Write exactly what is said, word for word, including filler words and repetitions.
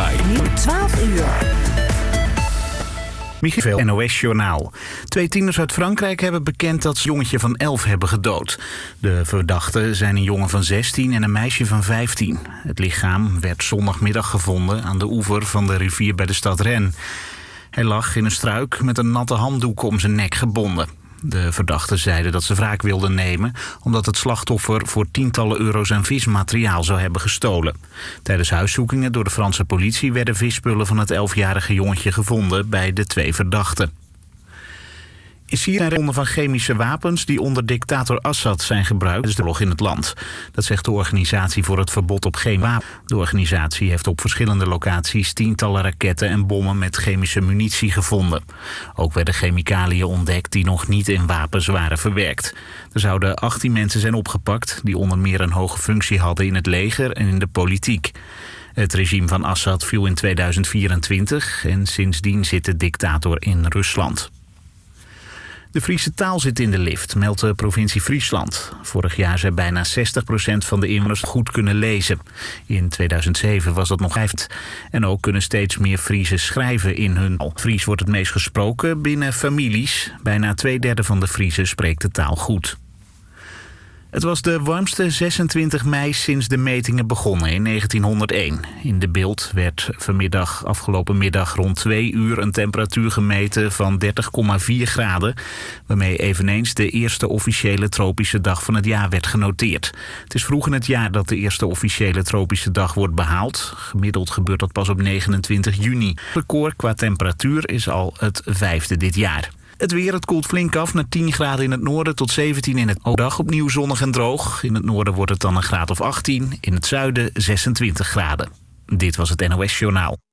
Sky. Nu twaalf uur. Michiel, N O S-journaal. Twee tieners uit Frankrijk hebben bekend dat ze een jongetje van elf hebben gedood. De verdachten zijn een jongen van zestien en een meisje van vijftien. Het lichaam werd zondagmiddag gevonden aan de oever van de rivier bij de stad Rennes. Hij lag in een struik met een natte handdoek om zijn nek gebonden. De verdachten zeiden dat ze wraak wilden nemen omdat het slachtoffer voor tientallen euro's aan vismateriaal zou hebben gestolen. Tijdens huiszoekingen door de Franse politie werden visspullen van het elfjarige jongetje gevonden bij de twee verdachten. In Syrië zijn ronden van chemische wapens die onder dictator Assad zijn gebruikt tijdens de oorlog in het land. Dat zegt de organisatie voor het verbod op chemische wapens. De organisatie heeft op verschillende locaties tientallen raketten en bommen met chemische munitie gevonden. Ook werden chemicaliën ontdekt die nog niet in wapens waren verwerkt. Er zouden achttien mensen zijn opgepakt die onder meer een hoge functie hadden in het leger en in de politiek. Het regime van Assad viel in tweeduizend vierentwintig en sindsdien zit de dictator in Rusland. De Friese taal zit in de lift, meldt de provincie Friesland. Vorig jaar zei bijna zestig procent van de inwoners goed kunnen lezen. In tweeduizend zeven was dat nog vijftig. En ook kunnen steeds meer Friezen schrijven in hun taal. Fries wordt het meest gesproken binnen families. Bijna twee derde van de Friezen spreekt de taal goed. Het was de warmste zesentwintig mei sinds de metingen begonnen in negentienhonderdéén. In de Beeld werd vanmiddag, afgelopen middag rond twee uur een temperatuur gemeten van dertig komma vier graden, waarmee eveneens de eerste officiële tropische dag van het jaar werd genoteerd. Het is vroeg in het jaar dat de eerste officiële tropische dag wordt behaald. Gemiddeld gebeurt dat pas op negenentwintig juni. Het record qua temperatuur is al het vijfde dit jaar. Het weer, het koelt flink af naar tien graden in het noorden tot zeventien in het overdag. Opnieuw zonnig en droog. In het noorden wordt het dan een graad of achttien. In het zuiden zesentwintig graden. Dit was het N O S-journaal.